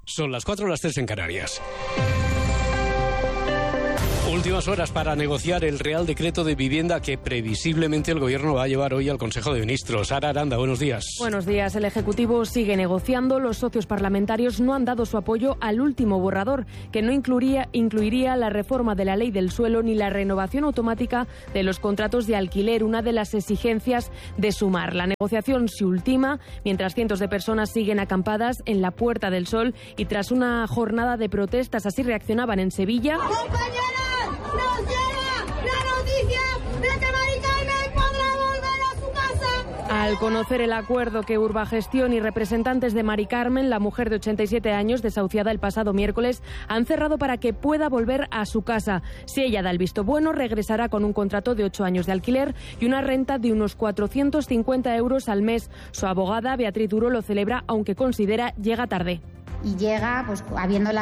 Son las 4 o las 3 en Canarias. Últimas horas para negociar el Real Decreto de Vivienda que previsiblemente el Gobierno va a llevar hoy al Consejo de Ministros. Sara Aranda, buenos días. Buenos días. El Ejecutivo sigue negociando. Los socios parlamentarios no han dado su apoyo al último borrador, que no incluiría la reforma de la Ley del Suelo ni la renovación automática de los contratos de alquiler, una de las exigencias de Sumar. La negociación se ultima mientras cientos de personas siguen acampadas en la Puerta del Sol y tras una jornada de protestas. Así reaccionaban en Sevilla. ¡Nos llega la noticia de que Mari Carmen podrá volver a su casa! Al conocer el acuerdo que Urbagestión y representantes de Mari Carmen, la mujer de 87 años desahuciada el pasado miércoles, han cerrado para que pueda volver a su casa. Si ella da el visto bueno, regresará con un contrato de 8 años de alquiler y una renta de unos 450 euros al mes. Su abogada, Beatriz Duro, lo celebra, aunque considera llega tarde. Y llega, pues, habiéndola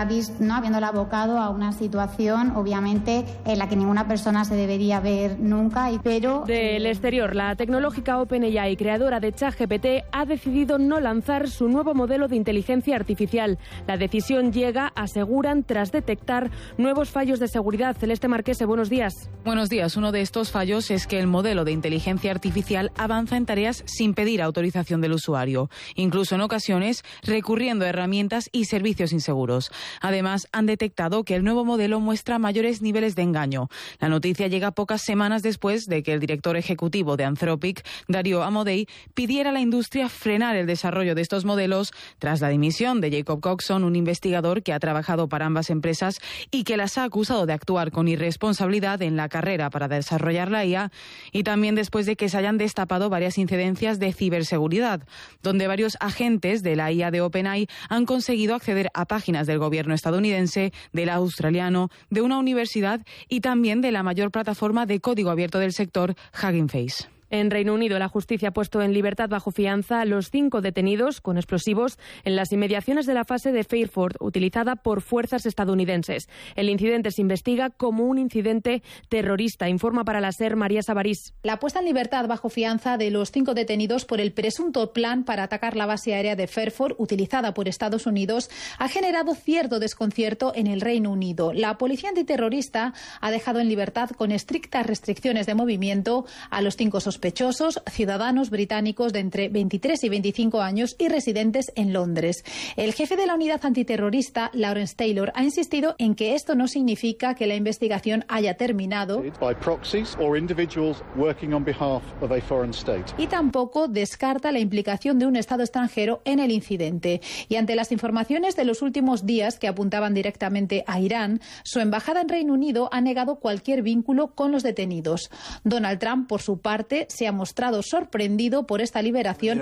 abocado a una situación, obviamente, en la que ninguna persona se debería ver nunca. Pero del exterior, la tecnológica OpenAI, creadora de ChatGPT, ha decidido no lanzar su nuevo modelo de inteligencia artificial. La decisión llega, aseguran, tras detectar nuevos fallos de seguridad. Celeste Marquese, buenos días. Buenos días. Uno de estos fallos es que el modelo de inteligencia artificial avanza en tareas sin pedir autorización del usuario, incluso en ocasiones recurriendo a herramientas y servicios inseguros. Además, han detectado que el nuevo modelo muestra mayores niveles de engaño. La noticia llega pocas semanas después de que el director ejecutivo de Anthropic, Dario Amodei, pidiera a la industria frenar el desarrollo de estos modelos tras la dimisión de Jacob Coxon, un investigador que ha trabajado para ambas empresas y que las ha acusado de actuar con irresponsabilidad en la carrera para desarrollar la IA, y también después de que se hayan destapado varias incidencias de ciberseguridad, donde varios agentes de la IA de OpenAI han conseguido acceder a páginas del gobierno estadounidense, del australiano, de una universidad y también de la mayor plataforma de código abierto del sector, Hugging Face. En Reino Unido, la justicia ha puesto en libertad bajo fianza a los 5 detenidos con explosivos en las inmediaciones de la fase de Fairford, utilizada por fuerzas estadounidenses. El incidente se investiga como un incidente terrorista, informa para la SER María Sabarís. La puesta en libertad bajo fianza de los 5 detenidos por el presunto plan para atacar la base aérea de Fairford, utilizada por Estados Unidos, ha generado cierto desconcierto en el Reino Unido. La policía antiterrorista ha dejado en libertad con estrictas restricciones de movimiento a los 5 sospechosos, ciudadanos británicos de entre 23 y 25 años y residentes en Londres. El jefe de la unidad antiterrorista, Lawrence Taylor, ha insistido en que esto no significa que la investigación haya terminado y tampoco descarta la implicación de un Estado extranjero en el incidente. Y ante las informaciones de los últimos días que apuntaban directamente a Irán, su embajada en Reino Unido ha negado cualquier vínculo con los detenidos. Donald Trump, por su parte, se ha mostrado sorprendido por esta liberación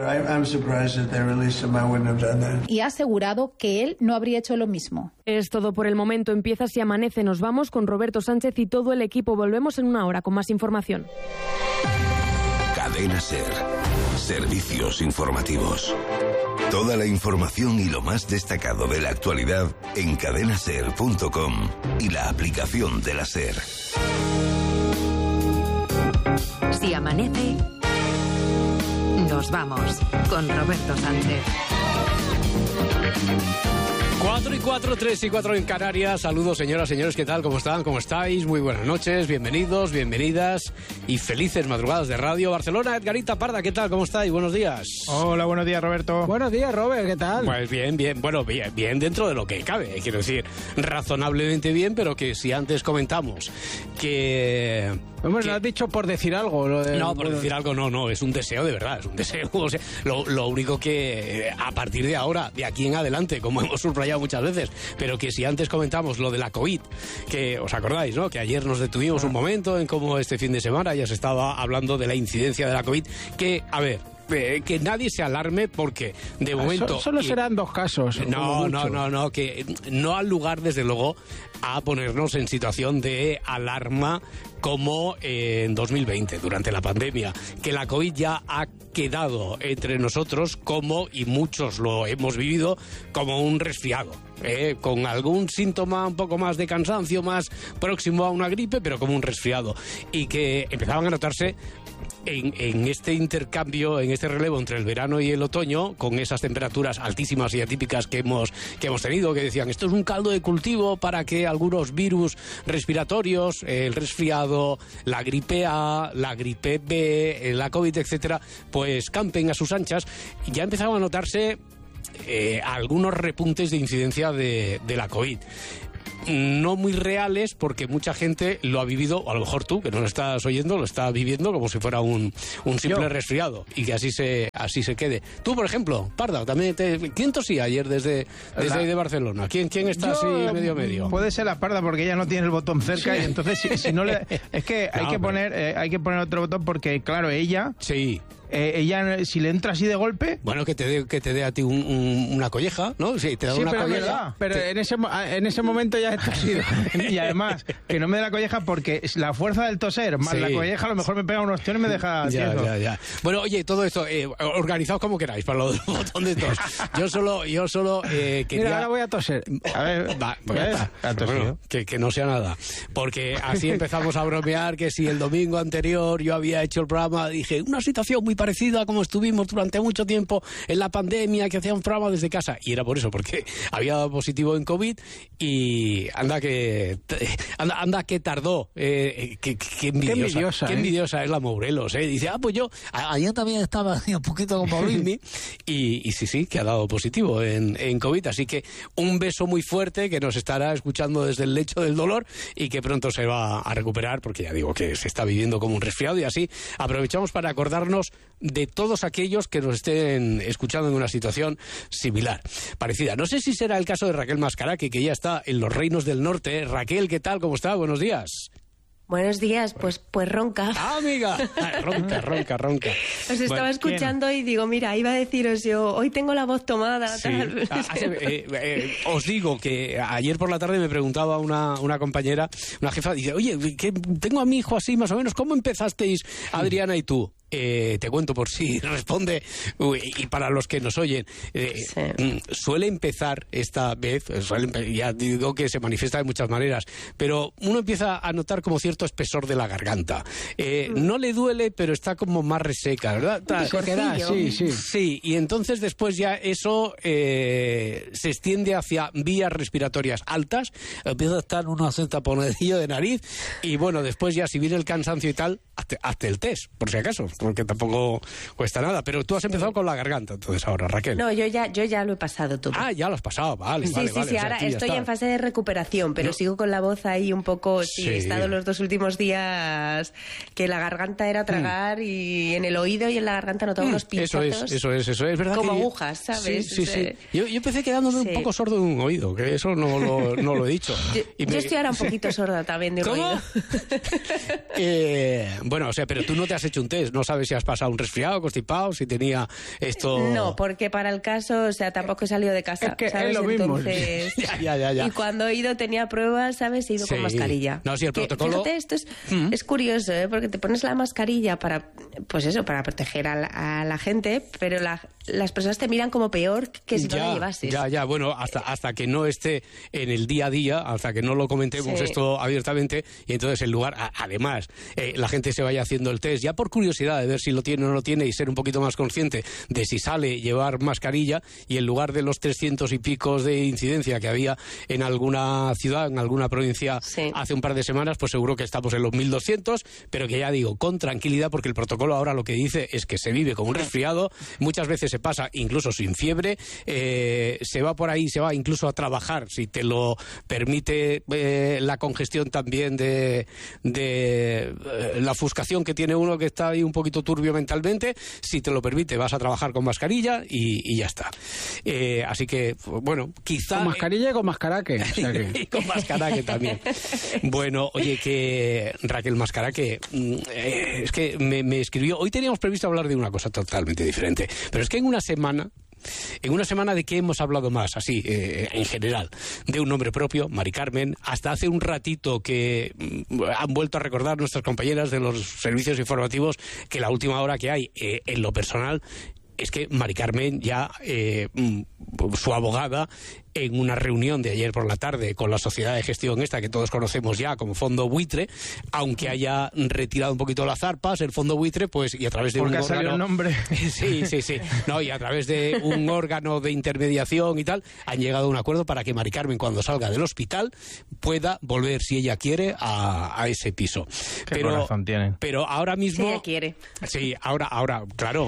y ha asegurado que él no habría hecho lo mismo. Es todo por el momento. Empieza Si Amanece. Nos vamos con Roberto Sánchez y todo el equipo. Volvemos en una hora con más información. Cadena SER. Servicios informativos. Toda la información y lo más destacado de la actualidad en cadenaser.com y la aplicación de la SER. Si amanece, nos vamos con Roberto Sánchez. 4 y 4, 3 y 4 en Canarias. Saludos, señoras, señores, ¿qué tal? ¿Cómo están? ¿Cómo estáis? Muy buenas noches, bienvenidos, bienvenidas y felices madrugadas de Radio Barcelona. Edgarita Parda, ¿qué tal? ¿Cómo estáis? Buenos días. Hola, buenos días, Roberto. Buenos días, Robert, ¿qué tal? Pues bien, bueno, bien dentro de lo que cabe, quiero decir, razonablemente bien, pero que si antes comentamos que... Hombre, lo has dicho por decir algo. No, por decir algo no, es un deseo de verdad, es un deseo. O sea, lo único que a partir de ahora, de aquí en adelante, como hemos subrayado muchas veces, pero que si antes comentamos lo de la COVID, que os acordáis, ¿no? Que ayer nos detuvimos un momento en cómo este fin de semana ya se estaba hablando de la incidencia de la COVID, que, a ver... que nadie se alarme porque de momento... Solo serán 2 casos. No, que no al lugar desde luego a ponernos en situación de alarma como en 2020, durante la pandemia, que la COVID ya ha quedado entre nosotros como, y muchos lo hemos vivido, como un resfriado. Con algún síntoma un poco más de cansancio, más próximo a una gripe, pero como un resfriado. Y que empezaban a notarse en este intercambio, en este relevo entre el verano y el otoño, con esas temperaturas altísimas y atípicas que hemos tenido, que decían, esto es un caldo de cultivo para que algunos virus respiratorios, el resfriado, la gripe A, la gripe B, la COVID, etcétera, pues campen a sus anchas. Ya empezaban a notarse algunos repuntes de incidencia de la COVID. No muy reales, porque mucha gente lo ha vivido, o a lo mejor tú, que no lo estás oyendo, lo estás viviendo como si fuera un simple resfriado, y que así se quede. Tú, por ejemplo, Parda, también ¿quién tosía ayer desde ahí de Barcelona? ¿Quién está así medio? Puede ser la Parda, porque ella no tiene el botón cerca, sí. Y entonces si no le... Es que hay que poner otro botón, porque claro, ella... Sí. Ella, si le entra así de golpe... Bueno, que te dé a ti una colleja, ¿no? Sí, te da una colleja. Pero en ese momento ya he tosido. Y además, que no me dé la colleja, porque la fuerza del toser más la colleja, a lo mejor me pega un ostión y me deja tieso. Ya. Bueno, oye, todo esto, organizaos como queráis para lo del botón de tos. Yo solo quería... Mira, ahora voy a toser. A ver, bueno, que no sea nada. Porque así empezamos a bromear que si el domingo anterior yo había hecho el programa, dije, una situación muy parecida a como estuvimos durante mucho tiempo en la pandemia, que hacía un programa desde casa, y era por eso, porque había dado positivo en COVID, y anda que tardó. Qué envidiosa es la Morelos, dice, pues yo ayer también estaba un poquito como Luismi, y sí, que ha dado positivo en COVID, así que un beso muy fuerte, que nos estará escuchando desde el lecho del dolor, y que pronto se va a recuperar, porque ya digo que se está viviendo como un resfriado, y así aprovechamos para acordarnos de todos aquellos que nos estén escuchando en una situación similar, parecida. No sé si será el caso de Raquel Mascaraque, que ya está en los Reinos del Norte. Raquel, ¿qué tal? ¿Cómo está? Buenos días. Buenos días, pues ronca. ¡Ah, amiga! Ronca. Os estaba escuchando y digo, mira, iba a deciros yo, hoy tengo la voz tomada. Sí. Os digo que ayer por la tarde me preguntaba una compañera, una jefa, dice, oye, que tengo a mi hijo así más o menos, ¿cómo empezasteis, Adriana y tú? Te cuento por si responde, y para los que nos oyen, suele empezar esta vez, ya digo que se manifiesta de muchas maneras, pero uno empieza a notar como cierto espesor de la garganta. No le duele, pero está como más reseca, ¿verdad? Sí, y entonces después ya eso se extiende hacia vías respiratorias altas, empieza a estar uno hace un taponadillo de nariz, y bueno, después ya si viene el cansancio y tal, hazte el test, por si acaso, porque tampoco cuesta nada. Pero tú has empezado con la garganta, entonces ahora, Raquel. No, yo ya lo he pasado todo. Ah, ya lo has pasado, vale. Sí, ahora estoy en fase de recuperación, pero sigo con la voz ahí un poco... Sí, he estado los 2 últimos días que la garganta era tragar, y en el oído y en la garganta notaba unos pinchazos. Eso es verdad. Como agujas, ¿sabes? Sí. Yo empecé quedándome un poco sordo de un oído, que eso no lo he dicho. Yo estoy ahora un poquito sorda también de un oído. Bueno, o sea, pero tú no te has hecho un test, no sabes si has pasado un resfriado, constipado, si tenía esto... No, porque para el caso, o sea, tampoco he salido de casa, es que ¿sabes? Es lo mismo. Entonces, ya. Y cuando he ido tenía pruebas, ¿sabes? He ido con mascarilla. No, sí, el protocolo... Fíjate, esto es curioso, porque te pones la mascarilla para proteger a la gente, pero las personas te miran como peor que si no la llevases. Bueno, hasta que no esté en el día a día, hasta que no lo comentemos esto abiertamente, y entonces en lugar, además, la gente se vaya haciendo el test, ya por curiosidad de ver si lo tiene o no lo tiene, y ser un poquito más consciente de si sale llevar mascarilla, y en lugar de los 300 y picos de incidencia que había en alguna ciudad, en alguna provincia hace un par de semanas, pues seguro que estamos en los 1200, pero que ya digo, con tranquilidad, porque el protocolo ahora lo que dice es que se vive como un resfriado, muchas veces se pasa incluso sin fiebre, se va por ahí, se va incluso a trabajar, si te lo permite la congestión también de la ofuscación que tiene uno, que está ahí un poquito turbio mentalmente, si te lo permite vas a trabajar con mascarilla y ya está. Así que, bueno, quizá... Con mascarilla y con mascaraque. Y con mascaraque también. Bueno, oye, que Raquel Mascaraque, es que me escribió, hoy teníamos previsto hablar de una cosa totalmente diferente, pero es que en una semana de qué hemos hablado más, así, en general, de un nombre propio, Mari Carmen, hasta hace un ratito que han vuelto a recordar nuestras compañeras de los servicios informativos que la última hora que hay, en lo personal, es que Mari Carmen ya su abogada, en una reunión de ayer por la tarde con la sociedad de gestión esta que todos conocemos ya como Fondo Buitre, aunque haya retirado un poquito las zarpas, el Fondo Buitre, pues, y a través de porque un ha salido órgano... el nombre. Sí. No, y a través de un órgano de intermediación y tal, han llegado a un acuerdo para que Mari Carmen, cuando salga del hospital, pueda volver, si ella quiere, a ese piso. Qué corazón tienen. Pero ahora mismo... Si ella quiere. Sí, ahora, claro.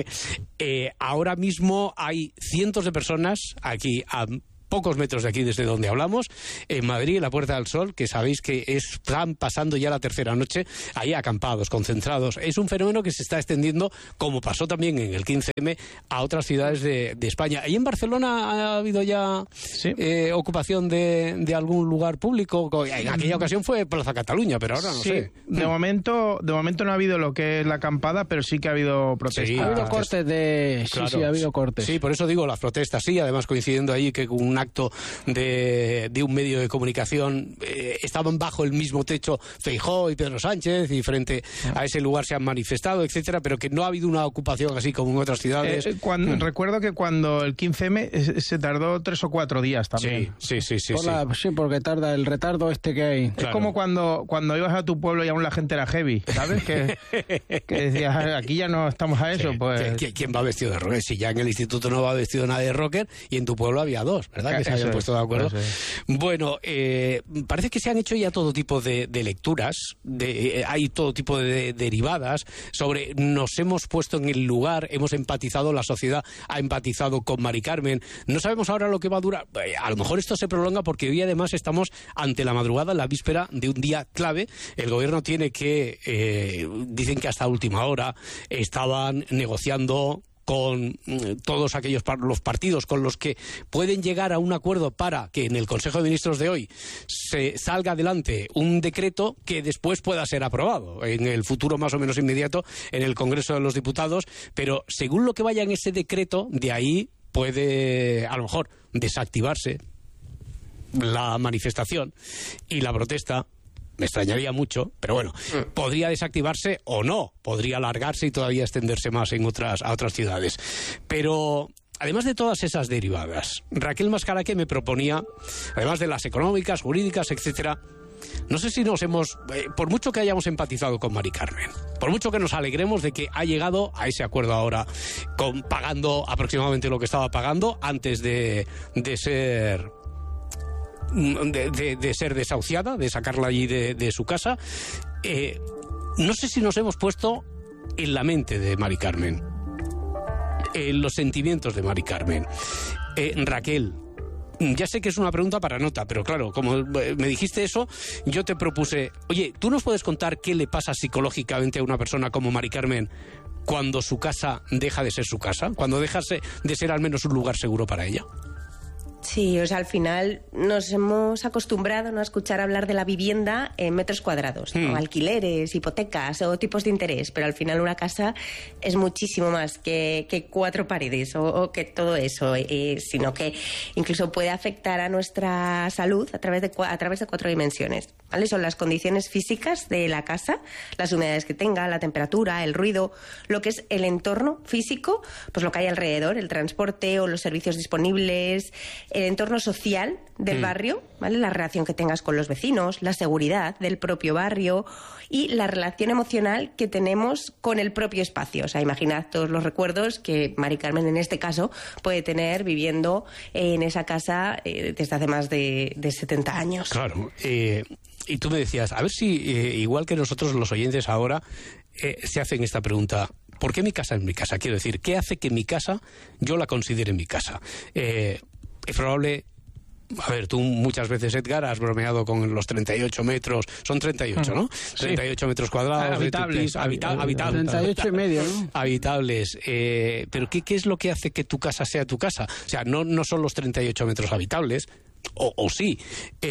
Ahora mismo hay cientos de personas aquí a pocos metros de aquí desde donde hablamos, en Madrid, en la Puerta del Sol, que sabéis que están pasando ya la tercera noche ahí acampados, concentrados. Es un fenómeno que se está extendiendo, como pasó también en el 15M, a otras ciudades de España. ¿Y en Barcelona ha habido ya ocupación de algún lugar público? En aquella ocasión fue Plaza Cataluña, pero ahora no sé. De momento no ha habido lo que es la acampada, pero sí que ha habido protestas. Sí, ha habido cortes de... Claro. Sí, ha habido cortes. Sí, por eso digo las protestas, sí, además coincidiendo ahí que un acto de un medio de comunicación estaban bajo el mismo techo Feijóo y Pedro Sánchez, y frente a ese lugar se han manifestado, etcétera, pero que no ha habido una ocupación así como en otras ciudades. Recuerdo que cuando el 15M se tardó 3 o 4 días también. Sí. Sí, porque tarda el retardo que hay. Claro. Es como cuando ibas a tu pueblo y aún la gente era heavy, ¿sabes? que decías, aquí ya no estamos a eso. Pues... ¿Quién va vestido de rocker? Si ya en el instituto no va vestido nadie de rocker, y en tu pueblo había 2, ¿verdad? Que se habían puesto de acuerdo. Bueno, parece que se han hecho ya todo tipo de lecturas, hay todo tipo de derivadas sobre nos hemos puesto en el lugar, hemos empatizado, la sociedad ha empatizado con Mari Carmen. No sabemos ahora lo que va a durar. A lo mejor esto se prolonga porque hoy además estamos ante la madrugada, la víspera de un día clave. El gobierno tiene que, dicen que hasta última hora estaban negociando con todos aquellos los partidos con los que pueden llegar a un acuerdo para que en el Consejo de Ministros de hoy se salga adelante un decreto que después pueda ser aprobado en el futuro más o menos inmediato en el Congreso de los Diputados, pero según lo que vaya en ese decreto, de ahí puede a lo mejor desactivarse la manifestación y la protesta. Me extrañaría mucho, pero bueno, podría desactivarse o no, podría alargarse y todavía extenderse más a otras ciudades. Pero además de todas esas derivadas, Raquel Mascaraque me proponía, además de las económicas, jurídicas, etcétera, no sé si nos hemos, por mucho que hayamos empatizado con Mari Carmen, por mucho que nos alegremos de que ha llegado a ese acuerdo ahora, pagando aproximadamente lo que estaba pagando antes de ser desahuciada, de sacarla allí de su casa, no sé si nos hemos puesto en la mente de Mari Carmen, en los sentimientos de Mari Carmen. Raquel, ya sé que es una pregunta para nota, pero claro, como me dijiste eso, yo te propuse, oye, ¿tú nos puedes contar qué le pasa psicológicamente a una persona como Mari Carmen cuando su casa deja de ser su casa, cuando deja de ser al menos un lugar seguro para ella? Sí, o sea, al final nos hemos acostumbrado, ¿no?, a escuchar hablar de la vivienda en metros cuadrados, ¿no? Alquileres, hipotecas o tipos de interés, pero al final una casa es muchísimo más que 4 paredes o que todo eso, sino que incluso puede afectar a nuestra salud a través de 4 dimensiones, ¿vale? Son las condiciones físicas de la casa, las humedades que tenga, la temperatura, el ruido, lo que es el entorno físico, pues lo que hay alrededor, el transporte o los servicios disponibles, el entorno social del barrio, ¿vale? La relación que tengas con los vecinos, la seguridad del propio barrio y la relación emocional que tenemos con el propio espacio. O sea, imaginad todos los recuerdos que Mari Carmen en este caso puede tener viviendo en esa casa desde hace más de 70 años. Claro. Y tú me decías, a ver si igual que nosotros los oyentes ahora se hacen esta pregunta. ¿Por qué mi casa es mi casa? Quiero decir, ¿qué hace que mi casa yo la considere mi casa? Es probable, a ver, tú muchas veces, Edgar, has bromeado con los 38 metros, son 38, ¿no? Sí. 38 metros cuadrados. Habitables. Habitables. 38 y medio, ¿no? Habitables. Pero ¿qué es lo que hace que tu casa sea tu casa? O sea, no son los 38 metros habitables, o sí,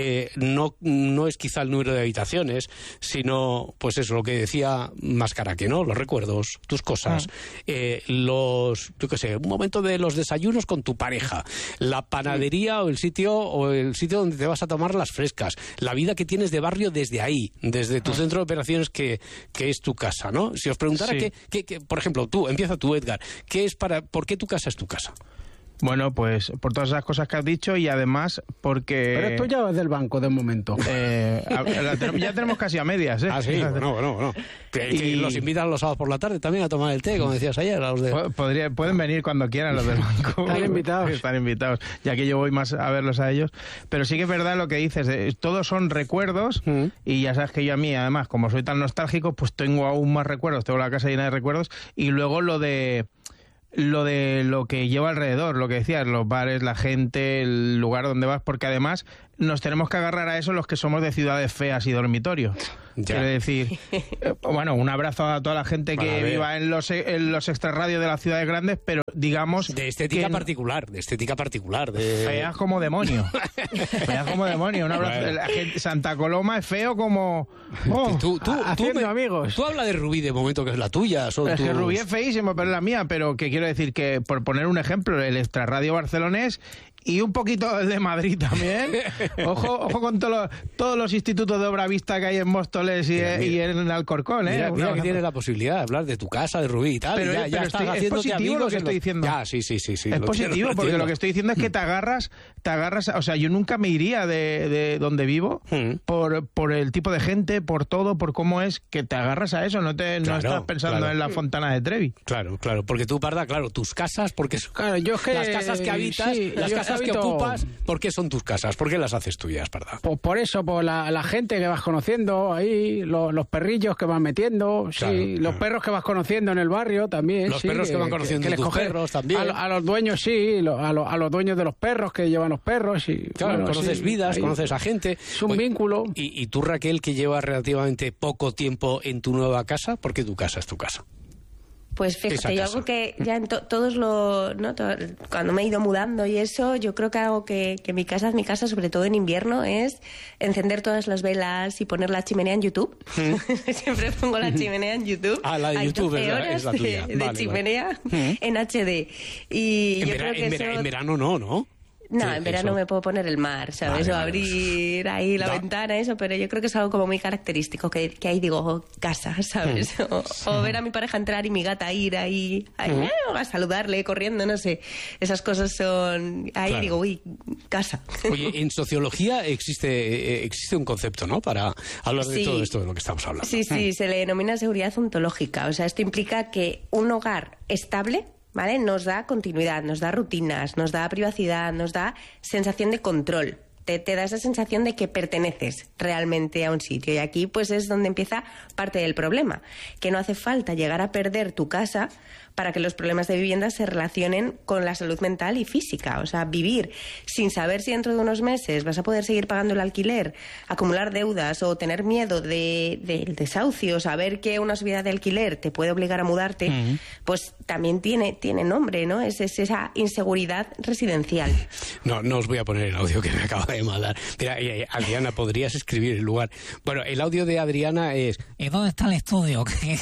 no es quizá el número de habitaciones, sino, pues eso, lo que decía Mascaraque, ¿no? Los recuerdos, tus cosas, yo qué sé, un momento de los desayunos con tu pareja, la panadería o el sitio donde te vas a tomar las frescas, la vida que tienes de barrio desde ahí, desde tu centro de operaciones que es tu casa, ¿no? Si os preguntara por ejemplo, empieza tú, Edgar, ¿por qué tu casa es tu casa? Bueno, pues por todas esas cosas que has dicho y además porque... Pero esto ya es del banco de momento. Ya tenemos casi a medias, ¿eh? Ah, sí, bueno. Que los invitan los sábados por la tarde también a tomar el té, como decías ayer. A los de... Pueden venir cuando quieran los del banco. Están invitados, ya que yo voy más a verlos a ellos. Pero sí que es verdad lo que dices, todos son recuerdos y ya sabes que yo a mí, además, como soy tan nostálgico, pues tengo aún más recuerdos, tengo la casa llena de recuerdos y luego lo que lleva alrededor, lo que decías, los bares, la gente, el lugar donde vas, porque además nos tenemos que agarrar a eso los que somos de ciudades feas y dormitorios. Quiero decir, bueno, un abrazo a toda la gente que viva en los extrarradios de las ciudades grandes, pero digamos... De estética particular. Feas como demonio. Feas como demonio. Un abrazo. La gente, Santa Coloma es feo como... haciendo amigos. Tú habla de Rubí de momento, que es la tuya. Rubí es feísimo, pero es la mía, pero que quiero decir que, por poner un ejemplo, el extrarradio barcelonés y un poquito el de Madrid también. Ojo con todos los institutos de obra vista que hay en Móstoles y en Alcorcón. Mira que tienes la posibilidad de hablar de tu casa, de Rubí y tal. Pero es positivo lo que estoy diciendo. Sí. Es positivo, porque lo que estoy diciendo es que te agarras, o sea, yo nunca me iría de donde vivo por el tipo de gente, por todo, por cómo es, que te agarras a eso, no estás pensando en la Fontana de Trevi. Claro, porque tú, Parda, tus casas, porque claro, yo es que, las casas que habitas, las casas que ocupas, ¿por qué son tus casas? ¿Por qué las haces tuyas, Parda? Por eso, por la gente que vas conociendo ahí, los perrillos que vas metiendo, los perros que vas conociendo en el barrio también. Los perros que van conociendo tus perros también. A los dueños, a los dueños de los perros que llevan los perros. Y, claro, conoces vidas, conoces a gente. Es un vínculo. Y tú, Raquel, que llevas relativamente poco tiempo en tu nueva casa, ¿por qué tu casa es tu casa? Pues fíjate, yo algo que ya en cuando me he ido mudando y eso, yo creo que algo que mi casa, sobre todo en invierno, es encender todas las velas y poner la chimenea en YouTube. Siempre pongo la chimenea en YouTube. La de YouTube es la tuya. De chimenea en HD. Y yo creo que en verano no. No, sí, en verano me puedo poner el mar, ¿sabes? Vale, o abrir ahí la ventana, eso, pero yo creo que es algo como muy característico, que ahí digo, casa, ¿sabes? O ver a mi pareja entrar y mi gata ir ahí a saludarle, corriendo, no sé. Esas cosas son... Ahí digo, uy, casa. Oye, en sociología existe un concepto, ¿no? Para hablar de todo esto de lo que estamos hablando. Sí, se le denomina seguridad ontológica. O sea, esto implica que un hogar estable, ¿vale?, nos da continuidad, nos da rutinas, nos da privacidad, nos da sensación de control. Te da esa sensación de que perteneces realmente a un sitio. Y aquí pues es donde empieza parte del problema, que no hace falta llegar a perder tu casa para que los problemas de vivienda se relacionen con la salud mental y física. O sea, vivir sin saber si dentro de unos meses vas a poder seguir pagando el alquiler, acumular deudas o tener miedo del desahucio, saber que una subida de alquiler te puede obligar a mudarte, pues también tiene nombre, ¿no? Es esa inseguridad residencial. No os voy a poner el audio que me acaba de mandar. Mira, Adriana, ¿podrías escribir el lugar? Bueno, el audio de Adriana es... ¿Y dónde está el estudio?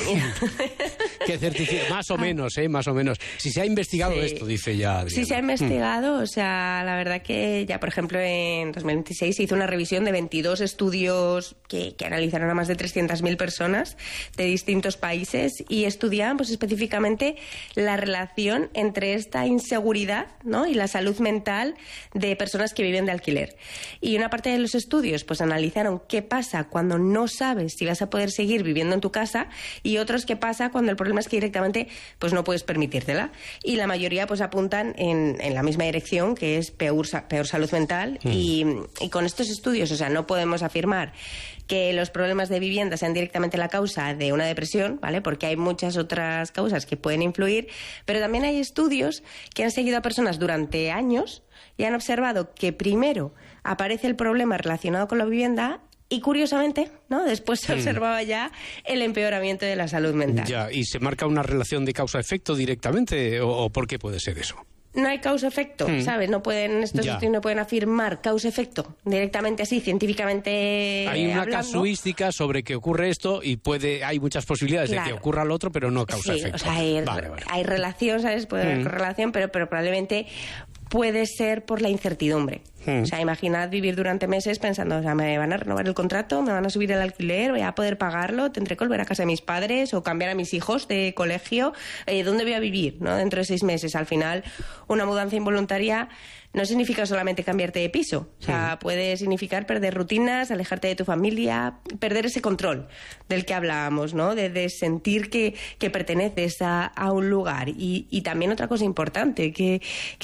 ¿Qué certifica? Más o menos. Más o menos. Si se ha investigado esto, dice ya Adriana. Sí, se ha investigado, o sea, la verdad que ya, por ejemplo, en 2026 se hizo una revisión de 22 estudios que analizaron a más de 300.000 personas de distintos países y estudiaban pues específicamente la relación entre esta inseguridad, ¿no?, y la salud mental de personas que viven de alquiler. Y una parte de los estudios pues analizaron qué pasa cuando no sabes si vas a poder seguir viviendo en tu casa y otros qué pasa cuando el problema es que directamente pues no puedes permitírtela. Y la mayoría pues apuntan en la misma dirección, que es peor salud mental. Y con estos estudios, o sea, no podemos afirmar que los problemas de vivienda sean directamente la causa de una depresión, ¿vale?, porque hay muchas otras causas que pueden influir, pero también hay estudios que han seguido a personas durante años y han observado que primero aparece el problema relacionado con la vivienda y curiosamente, ¿no?, después se observaba ya el empeoramiento de la salud mental. Ya, ¿y se marca una relación de causa-efecto directamente o por qué puede ser eso? No hay causa-efecto, ¿sabes? Estos estudios no pueden afirmar causa-efecto directamente así, científicamente hay una hablando. Casuística sobre que ocurre esto y hay muchas posibilidades de que ocurra lo otro, pero no causa-efecto. Sí, o sea, hay relación, ¿sabes? Puede haber correlación, pero probablemente puede ser por la incertidumbre, O sea, imaginad vivir durante meses pensando, o sea, me van a renovar el contrato, me van a subir el alquiler, voy a poder pagarlo, tendré que volver a casa de mis padres o cambiar a mis hijos de colegio. ¿Dónde voy a vivir, no? Dentro de 6 meses. Al final, una mudanza involuntaria no significa solamente cambiarte de piso. O sea, puede significar perder rutinas, alejarte de tu familia, perder ese control del que hablábamos, ¿no? De sentir que perteneces a un lugar. Y también otra cosa importante, que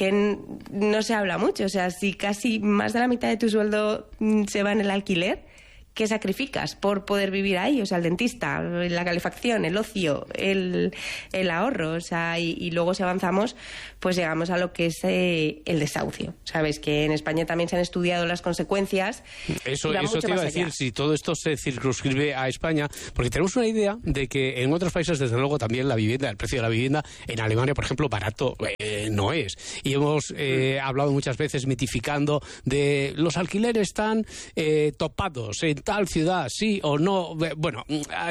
no se habla mucho. O sea, si casi más de la mitad de tu sueldo se va en el alquiler, ¿qué sacrificas por poder vivir ahí? O sea, el dentista, la calefacción, el ocio, el ahorro, o sea, y luego si avanzamos, pues llegamos a lo que es el desahucio. Sabes que en España también se han estudiado las consecuencias. Eso te iba a decir, si todo esto se circunscribe a España, porque tenemos una idea de que en otros países, desde luego, también la vivienda, el precio de la vivienda, en Alemania, por ejemplo, barato no es. Y hemos hablado muchas veces mitificando de los alquileres están topados en tal ciudad, sí o no. Bueno,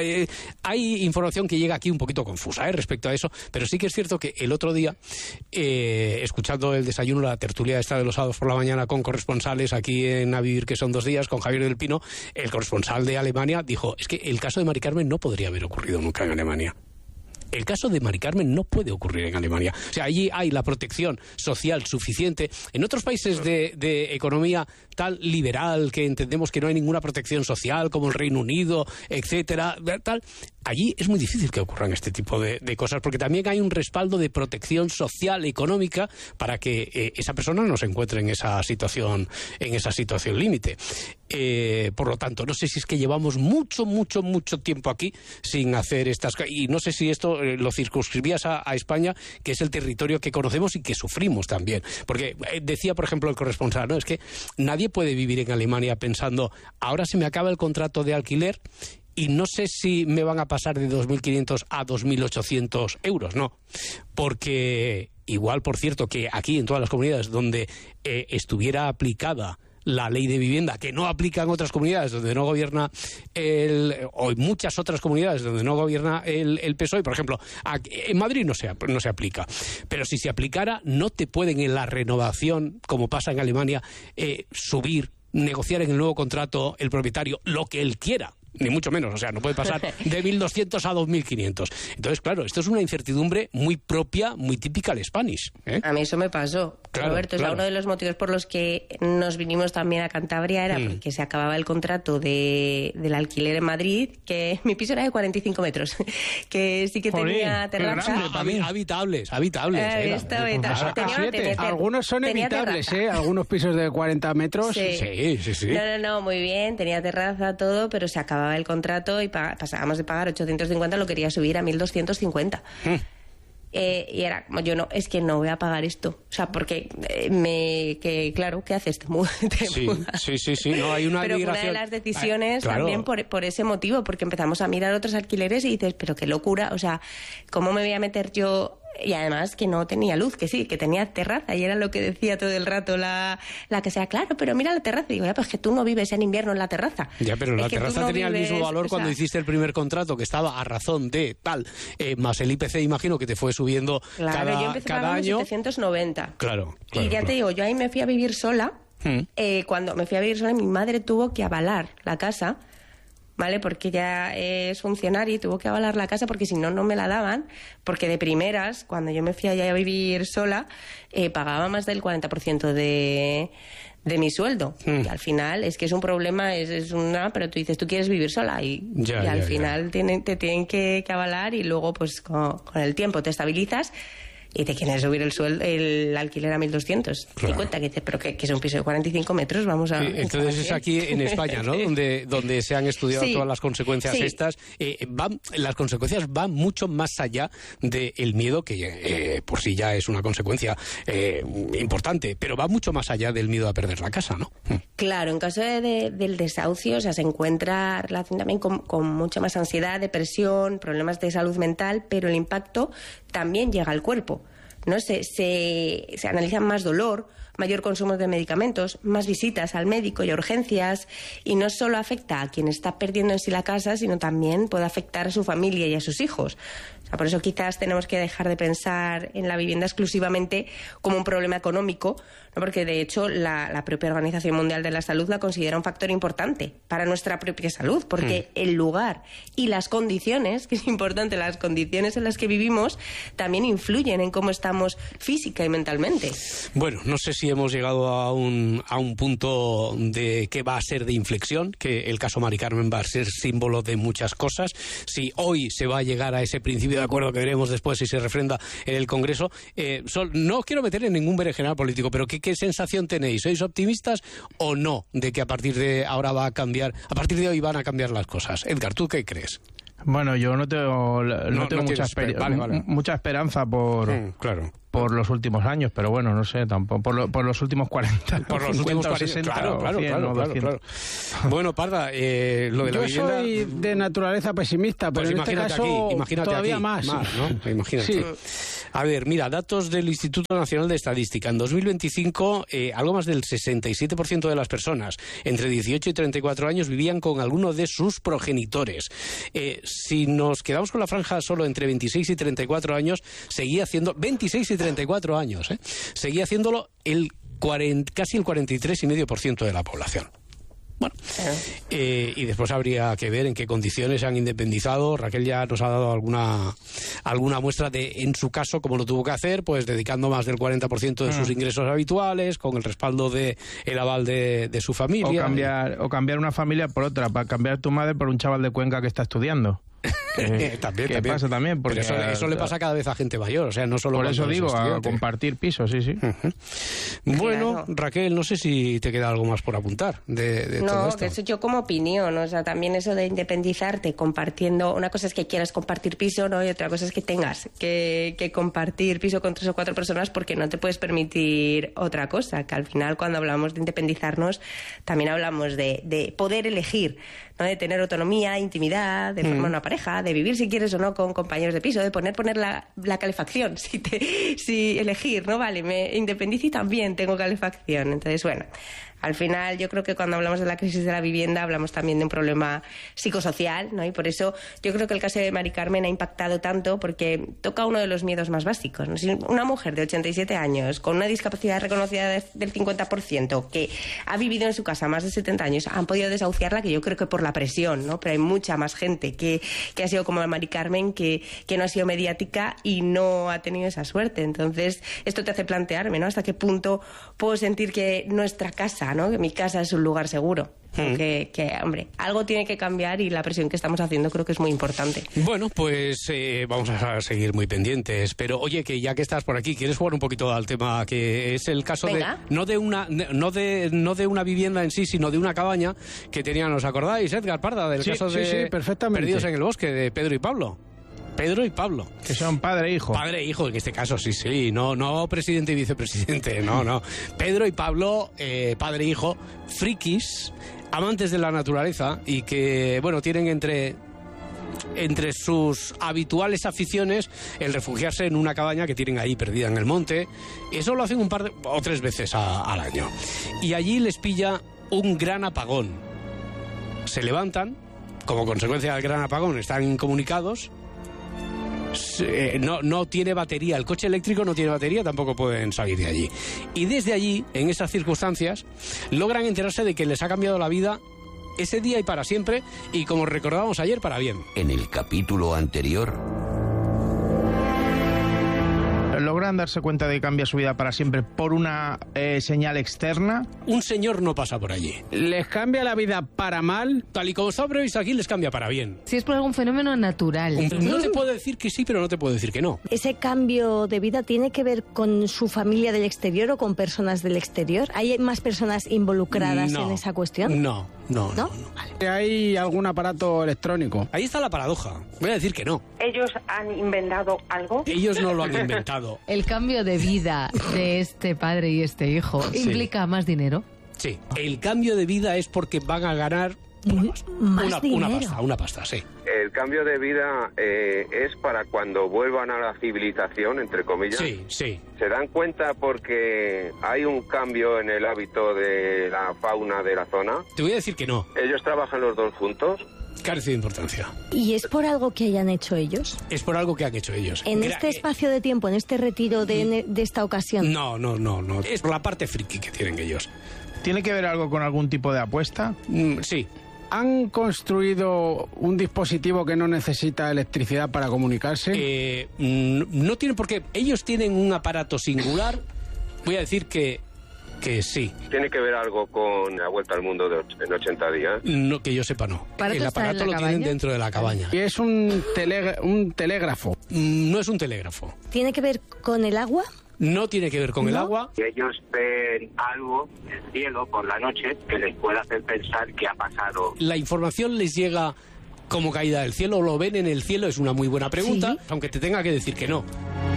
hay información que llega aquí un poquito confusa respecto a eso, pero sí que es cierto que el otro día, escuchando el desayuno, la tertulia esta de los sábados por la mañana con corresponsales aquí en A Vivir, que son 2 días, con Javier del Pino, el corresponsal de Alemania dijo, es que el caso de Mari Carmen no podría haber ocurrido nunca en Alemania. El caso de Mari Carmen no puede ocurrir en Alemania. O sea, allí hay la protección social suficiente. En otros países de economía tal liberal, que entendemos que no hay ninguna protección social, como el Reino Unido, etcétera, tal, allí es muy difícil que ocurran este tipo de cosas, porque también hay un respaldo de protección social, económica, para que esa persona no se encuentre en esa situación límite. Por lo tanto, no sé si es que llevamos mucho tiempo aquí sin hacer estas cosas, y no sé si esto lo circunscribías a España, que es el territorio que conocemos y que sufrimos también. Porque decía, por ejemplo, el corresponsal, ¿no? Es que nadie puede vivir en Alemania pensando, ahora se me acaba el contrato de alquiler y no sé si me van a pasar de 2.500 a 2.800 euros, no. Porque igual, por cierto, que aquí en todas las comunidades donde estuviera aplicada la ley de vivienda, que no aplica en otras comunidades donde no gobierna o en muchas otras comunidades donde no gobierna el PSOE, por ejemplo, en Madrid no se aplica, pero si se aplicara, no te pueden en la renovación, como pasa en Alemania, negociar en el nuevo contrato el propietario lo que él quiera. Ni mucho menos, o sea, no puede pasar de 1.200 a 2.500. Entonces, claro, esto es una incertidumbre muy propia, muy típica al Spanish. A mí eso me pasó, claro, Roberto. Claro. O sea, uno de los motivos por los que nos vinimos también a Cantabria era porque se acababa el contrato del alquiler en Madrid, que mi piso era de 45 metros, que sí que tenía terraza. Habitables. Algunos son evitables, algunos pisos de 40 metros. Sí. No, muy bien, tenía terraza, todo, pero se acababa el contrato y pasábamos de pagar 850, lo quería subir a 1.250. Y era como, yo no, es que no voy a pagar esto. O sea, porque claro, ¿qué haces? Sí. No, hay una pero migración. una de las decisiones también por ese motivo, porque empezamos a mirar otros alquileres y dices, pero qué locura, o sea, ¿cómo me voy a meter yo? Y además que no tenía luz, que sí, que tenía terraza, y era lo que decía todo el rato la que sea, claro, pero mira la terraza. Y digo, ya, pues que tú no vives en invierno en la terraza. Ya, pero la terraza tenía el mismo valor cuando hiciste el primer contrato, que estaba a razón de tal, más el IPC, imagino que te fue subiendo yo empecé cada año. 790. Claro. Y ya te digo, yo ahí me fui a vivir sola. Cuando me fui a vivir sola, mi madre tuvo que avalar la casa, ¿vale? Porque ya es funcionaria y tuvo que avalar la casa porque si no, no me la daban, porque de primeras, cuando yo me fui allá a vivir sola, pagaba más del 40% de mi sueldo. Y al final es que es un problema, pero tú dices, tú quieres vivir sola y al final te tienen que avalar, y luego pues con el tiempo te estabilizas y te quieren subir el alquiler a 1.250, que dices, pero que es un piso de 45 metros, vamos a... Entonces es aquí en España, ¿no? donde se han estudiado todas las consecuencias estas. Las consecuencias van mucho más allá del miedo, que por sí ya es una consecuencia importante, pero va mucho más allá del miedo a perder la casa, ¿no? Claro, en caso del desahucio, o sea, se encuentra relación también con mucha más ansiedad, depresión, problemas de salud mental, pero el impacto también llega al cuerpo, ¿no? Se analiza más dolor, mayor consumo de medicamentos, más visitas al médico y a urgencias, y no solo afecta a quien está perdiendo en sí la casa, sino también puede afectar a su familia y a sus hijos. sea, por eso quizás tenemos que dejar de pensar en la vivienda exclusivamente como un problema económico, ¿no? Porque de hecho la propia Organización Mundial de la Salud la considera un factor importante para nuestra propia salud, porque el lugar y las condiciones, que es importante, las condiciones en las que vivimos también influyen en cómo estamos física y mentalmente. Bueno, no sé si hemos llegado a un punto de que va a ser de inflexión, que el caso Mari Carmen va a ser símbolo de muchas cosas. Si hoy se va a llegar a ese principio de acuerdo que veremos después si se refrenda en el Congreso, no quiero meter en ningún berenjenal político, pero ¿qué sensación tenéis? ¿Sois optimistas o no de que a partir de ahora va a cambiar, a partir de hoy van a cambiar las cosas? Edgar, ¿tú qué crees? Bueno, yo no tengo mucha esperanza por los últimos años, pero bueno, no sé, tampoco por los últimos 40, por los 50 últimos 40, 60, claro. Bueno, Parda, lo de la vivienda... Yo soy de naturaleza pesimista, pero pues en este caso todavía aquí, más. ¿no? Imagínate. Sí. A ver, mira, datos del Instituto Nacional de Estadística. En 2025, algo más del 67% de las personas entre 18 y 34 años vivían con alguno de sus progenitores. Si nos quedamos con la franja solo entre 26 y 34 años, seguía haciendo 26 y 34 años, seguía haciéndolo casi el 43,5% de la población. Bueno, y después habría que ver en qué condiciones se han independizado. Raquel ya nos ha dado alguna muestra de, en su caso, cómo lo tuvo que hacer, pues dedicando más del 40% de sus ingresos habituales, con el respaldo de el aval de su familia. O cambiar una familia por otra, para cambiar tu madre por un chaval de Cuenca que está estudiando. También pasa también, porque eso le pasa cada vez a gente mayor, o sea, no solo por eso digo, a compartir pisos, sí. Bueno, claro. Raquel, no sé si te queda algo más por apuntar de todo esto. No, que eso yo como opinión, o sea, también eso de independizarte compartiendo, una cosa es que quieras compartir piso, ¿no? Y otra cosa es que tengas que compartir piso con 3 o 4 personas porque no te puedes permitir otra cosa, que al final cuando hablamos de independizarnos también hablamos de poder elegir, ¿no? De tener autonomía, intimidad, de formar una pareja, de vivir si quieres o no con compañeros de piso, de poner la calefacción, si elegir, ¿no? Vale, me independizo y también tengo calefacción. Entonces, bueno, al final yo creo que cuando hablamos de la crisis de la vivienda hablamos también de un problema psicosocial, ¿no? Y por eso yo creo que el caso de Mari Carmen ha impactado tanto porque toca uno de los miedos más básicos, ¿no? Si una mujer de 87 años con una discapacidad reconocida del 50% que ha vivido en su casa más de 70 años han podido desahuciarla, que yo creo que por la presión, ¿no? Pero hay mucha más gente que ha sido como Mari Carmen que no ha sido mediática y no ha tenido esa suerte. Entonces esto te hace plantearme, ¿no? Hasta qué punto puedo sentir que nuestra casa, ¿no? Que mi casa es un lugar seguro. Que, hombre, algo tiene que cambiar y la presión que estamos haciendo creo que es muy importante. Bueno, pues vamos a seguir muy pendientes. Pero oye, que ya que estás por aquí, ¿quieres jugar un poquito al tema que es el caso Venga. no de una vivienda en sí, sino de una cabaña que tenían, ¿os acordáis, Edgar Parda, del caso de perfectamente. Perdidos en el Bosque, de Pedro y Pablo? Pedro y Pablo. Que son padre e hijo. Padre e hijo, en este caso, sí. No presidente y vicepresidente, no. Pedro y Pablo, padre e hijo, frikis, amantes de la naturaleza y que, bueno, tienen entre sus habituales aficiones el refugiarse en una cabaña que tienen ahí perdida en el monte. Eso lo hacen un par o 3 veces al año. Y allí les pilla un gran apagón. Se levantan, como consecuencia del gran apagón, están incomunicados. No tiene batería, el coche eléctrico no tiene batería, tampoco pueden salir de allí. Y desde allí, en esas circunstancias, logran enterarse de que les ha cambiado la vida ese día y para siempre, y como recordábamos ayer, para bien. En el capítulo anterior... ¿Logran darse cuenta de que cambia su vida para siempre por una señal externa? Un señor no pasa por allí. ¿Les cambia la vida para mal? Tal y como está previsto aquí, les cambia para bien. Si es por algún fenómeno natural. No te puedo decir que sí, pero no te puedo decir que no. ¿Ese cambio de vida tiene que ver con su familia del exterior o con personas del exterior? ¿Hay más personas involucradas en esa cuestión? No. Vale. ¿Hay algún aparato electrónico? Ahí está la paradoja. Voy a decir que no. ¿Ellos han inventado algo? Ellos no lo han inventado. El cambio de vida de este padre y este hijo implica más dinero. Sí, el cambio de vida es porque van a ganar una pasta, sí. El cambio de vida es para cuando vuelvan a la civilización, entre comillas. Sí. ¿Se dan cuenta porque hay un cambio en el hábito de la fauna de la zona? Te voy a decir que no. ¿Ellos trabajan los dos juntos? Carece de importancia. ¿Y es por algo que hayan hecho ellos? Es por algo que han hecho ellos. ¿En este espacio de tiempo, en este retiro de esta ocasión? No. Es por la parte friki que tienen ellos. ¿Tiene que ver algo con algún tipo de apuesta? Sí. ¿Han construido un dispositivo que no necesita electricidad para comunicarse? No tienen por qué. Ellos tienen un aparato singular. Voy a decir que sí. ¿Tiene que ver algo con la vuelta al mundo en 80 días? No, que yo sepa, no. El aparato lo tienen dentro de la cabaña. ¿Y es un telégrafo? No es un telégrafo. ¿Tiene que ver con el agua? No tiene que ver con el agua. Ellos ven algo en el cielo por la noche que les puede hacer pensar que ha pasado. La información les llega como caída del cielo, lo ven en el cielo, es una muy buena pregunta, aunque te tenga que decir que no.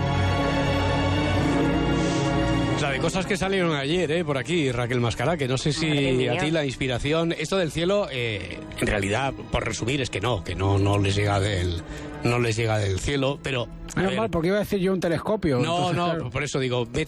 La de cosas que salieron ayer, por aquí, Raquel Mascará, que no sé si a ti la inspiración, esto del cielo, en realidad, por resumir, es que no les llega del cielo, pero... Menos mal, porque iba a decir yo un telescopio. No, por eso digo,